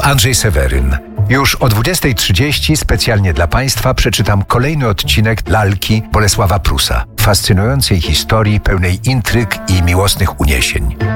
Andrzej Seweryn. Już o 20:30 specjalnie dla Państwa przeczytam kolejny odcinek Lalki Bolesława Prusa. Fascynującej historii pełnej intryg i miłosnych uniesień.